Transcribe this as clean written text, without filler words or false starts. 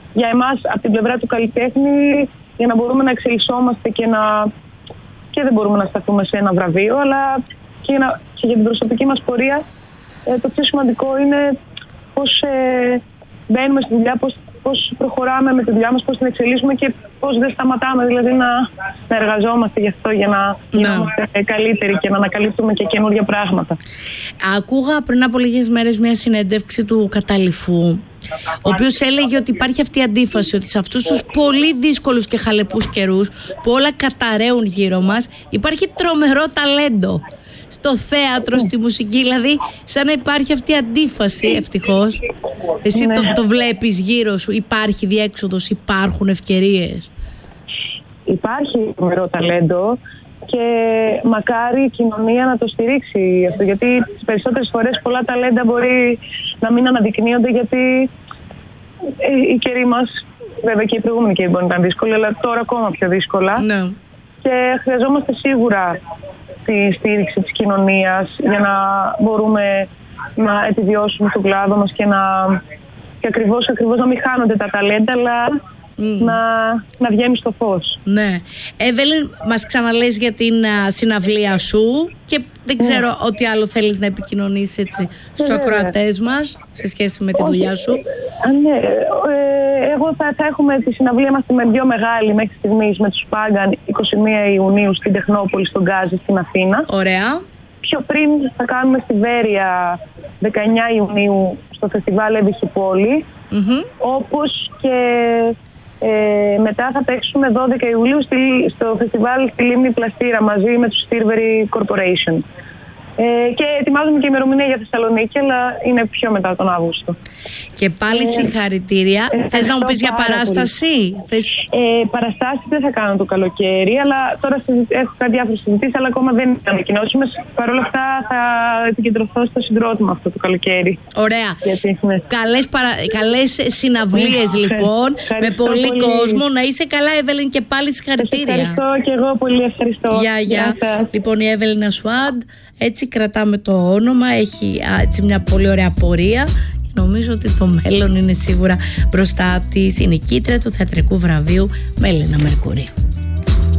για εμάς από την πλευρά του καλλιτέχνη, για να μπορούμε να εξελισσόμαστε και δεν μπορούμε να σταθούμε σε ένα βραβείο, αλλά και για την προσωπική μας πορεία, το πιο σημαντικό είναι πώς μπαίνουμε στη δουλειά, πώς προχωράμε με τη δουλειά μας, πώς την εξελίσσουμε και πώς δεν σταματάμε, δηλαδή να εργαζόμαστε γι' αυτό για να γίνομαστε καλύτεροι και να ανακαλύπτουμε και καινούργια πράγματα. Ακούγα πριν από λίγες μέρες μια συνέντευξη του Καταληφού, ο οποίος έλεγε ότι υπάρχει αυτή η αντίφαση, ότι σε αυτούς τους πολύ δύσκολους και χαλεπούς καιρούς που όλα καταραίουν γύρω μας, υπάρχει τρομερό ταλέντο στο θέατρο, στη μουσική, δηλαδή σαν να υπάρχει αυτή η αντίφαση, ευτυχώς. Εσύ το βλέπεις γύρω σου, υπάρχει διέξοδος, υπάρχουν ευκαιρίες? Υπάρχει τρομερό ταλέντο και μακάρι η κοινωνία να το στηρίξει αυτό, γιατί τις περισσότερες φορές πολλά ταλέντα μπορεί να μην αναδεικνύονται, γιατί οι καιροί μας, βέβαια και οι προηγούμενοι καιροί μπορεί να ήταν δύσκολοι, αλλά τώρα ακόμα πιο δύσκολα. Ναι. Και χρειαζόμαστε σίγουρα τη στήριξη της κοινωνίας για να μπορούμε να επιβιώσουμε στον κλάδο μας και ακριβώς να μην χάνονται τα ταλέντα, αλλά να βγαίνει στο φως. Ναι. Εύελιν, μας ξαναλες για την συναυλία σου και δεν ξέρω ό,τι άλλο θέλεις να επικοινωνήσεις έτσι στους ακροατές μας σε σχέση με τη δουλειά σου. Ναι, εγώ θα έχουμε τη συναυλία μας με πιο μεγάλη μέχρι στιγμής με τους Πάγκαν 21 Ιουνίου στην Τεχνόπολη, στον Γκάζι, στην Αθήνα. Ωραία. Πιο πριν θα κάνουμε στη Βέρεια 19 Ιουνίου στο φεστιβάλ Έβυχη Πόλη, όπως και μετά θα παίξουμε 12 Ιουλίου στο φεστιβάλ στη Λίμνη Πλαστήρα μαζί με τους Stirvery Corporation. Και ετοιμάζουμε και ημερομηνία για Θεσσαλονίκη, αλλά είναι πιο μετά τον Αύγουστο. Και πάλι συγχαρητήρια. Θες να μου πεις για παράσταση? Παραστάσεις δεν θα κάνω το καλοκαίρι, αλλά τώρα έχω κάτι διάφορες συζητήσεις, αλλά ακόμα δεν είναι ανακοινώσιμες. Παρ' όλα αυτά θα επικεντρωθώ στο συγκρότημα αυτό το καλοκαίρι. Ωραία. Καλές συναυλίες λοιπόν, με πολύ κόσμο. Να είσαι καλά, Εύελιν, και πάλι συγχαρητήρια. Ευχαριστώ και εγώ πολύ, ευχαριστώ. Γεια. Λοιπόν, η Εύελιν Ασουάντ, έτσι κρατάμε το όνομα, έχει έτσι μια πολύ ωραία πορεία και νομίζω ότι το μέλλον είναι σίγουρα μπροστά της. Είναι η νικήτρια του θεατρικού βραβείου με Έλενα Μερκούρη.